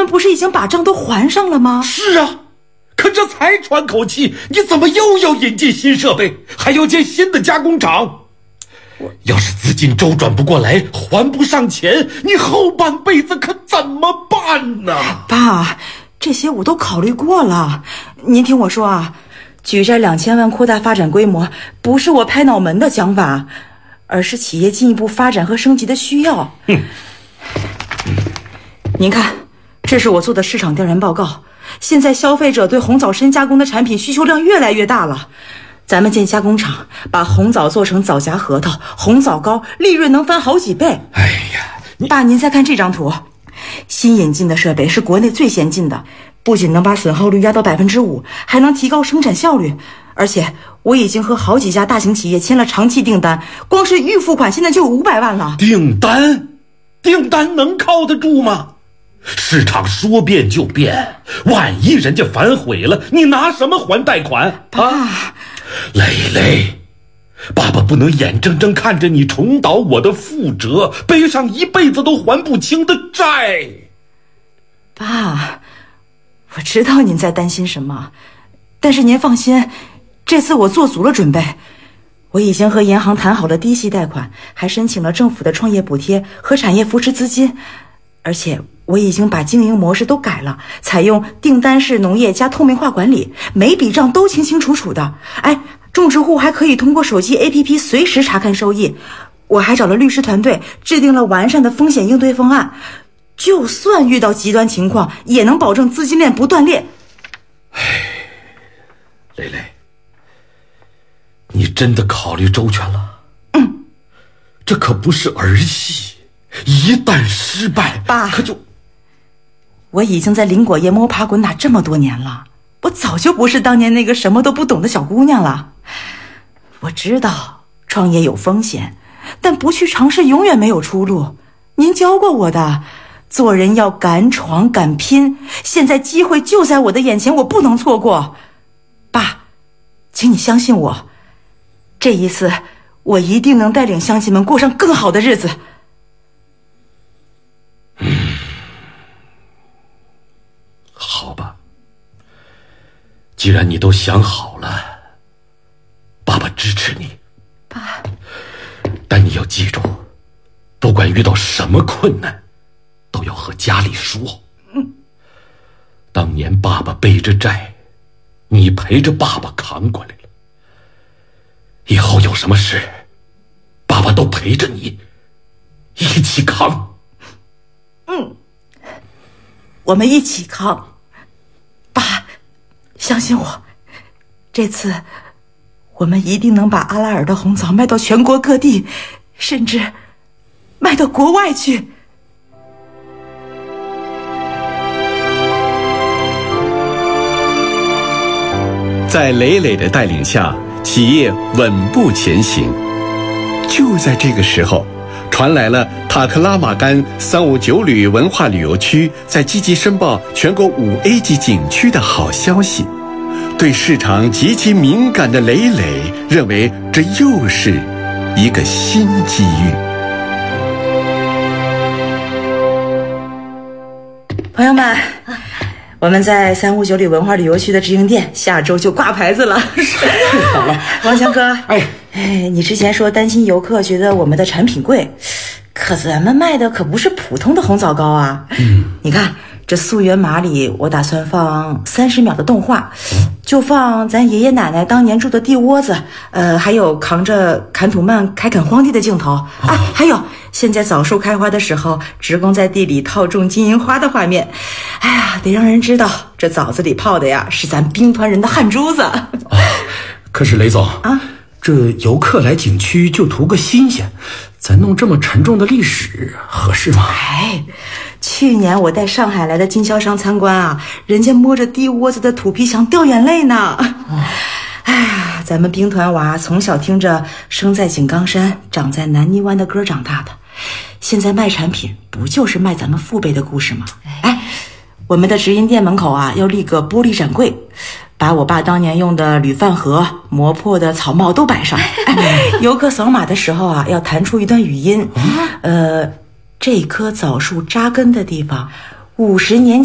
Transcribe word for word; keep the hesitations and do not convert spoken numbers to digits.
们不是已经把账都还上了吗？ 是啊，可这才喘口气，你怎么又要引进新设备，还要建新的加工厂？要是资金周转不过来，还不上钱，你后半辈子可怎么办呢？ 爸，这些我都考虑过了。您听我说啊，举债两千万扩大发展规模，不是我拍脑门的想法，而是企业进一步发展和升级的需要。 嗯， 您看，这是我做的市场调研报告。现在消费者对红枣深加工的产品需求量越来越大了，咱们建加工厂，把红枣做成枣夹核桃、红枣糕，利润能翻好几倍。 哎呀， 你爸，您再看这张图，新引进的设备是国内最先进的，不仅能把损耗率压到百分之五，还能提高生产效率。而且我已经和好几家大型企业签了长期订单，光是预付款现在就有五百万了。 订单，订单能靠得住吗？市场说变就变，万一人家反悔了，你拿什么还贷款啊？蕾蕾，爸爸不能眼睁睁看着你重蹈我的覆辙，背上一辈子都还不清的债。 爸，我知道您在担心什么，但是您放心，这次我做足了准备。我已经和银行谈好了低息贷款，还申请了政府的创业补贴和产业扶持资金，而且我已经把经营模式都改了，采用订单式农业加透明化管理，每笔账都清清楚楚的。哎，种植户还可以通过手机 A P P 随时查看收益。我还找了律师团队，制定了完善的风险应对方案，就算遇到极端情况，也能保证资金链不断裂。 唉，蕾蕾，你真的考虑周全了？ 嗯， 这可不是儿戏，一旦失败， 爸， 可就…… 我已经在林果业摸爬滚打这么多年了，我早就不是当年那个什么都不懂的小姑娘了。我知道创业有风险，但不去尝试永远没有出路。您教过我的，做人要敢闯敢拼，现在机会就在我的眼前，我不能错过。爸，请你相信我，这一次我一定能带领乡亲们过上更好的日子。 好吧，既然你都想好了，爸爸支持你。 爸， 但你要记住，不管遇到什么困难，都要和家里说。 嗯， 当年爸爸背着债，你陪着爸爸扛过来了。以后有什么事，爸爸都陪着你一起扛。 嗯，我们一起扛。爸，相信我，这次我们一定能把阿拉尔的红枣卖到全国各地，甚至卖到国外去。 在蕾蕾的带领下，企业稳步前行。就在这个时候，传来了塔克拉玛干三五九旅文化旅游区在积极申报全国五 A 级景区的好消息。对市场极其敏感的蕾蕾认为，这又是一个新机遇。 朋友们，我们在三五九旅文化旅游区的直营店下周就挂牌子了。 好了， 王强哥， 哎哎，你之前说担心游客觉得我们的产品贵，可咱们卖的可不是普通的红枣糕啊。嗯，你看这溯源码里，我打算放三十秒的动画，就放咱爷爷奶奶当年住的地窝子，呃，还有扛着坎土曼开垦荒地的镜头啊，还有现在枣树开花的时候，职工在地里套种金银花的画面。哎呀，得让人知道这枣子里泡的呀是咱兵团人的汗珠子。 啊，可是雷总啊， 这游客来景区就图个新鲜，咱弄这么沉重的历史合适吗？ 哎，去年我带上海来的经销商参观啊，人家摸着地窝子的土皮想掉眼泪呢。哦，哎呀，咱们兵团娃从小听着生在井冈山长在南泥湾的歌长大的，现在卖产品不就是卖咱们父辈的故事吗？哎，我们的直营店门口啊要立个玻璃展柜，把我爸当年用的铝饭盒、磨破的草帽都摆上。哎，游客扫码的时候啊要弹出一段语音，呃，这棵枣树扎根的地方，五十年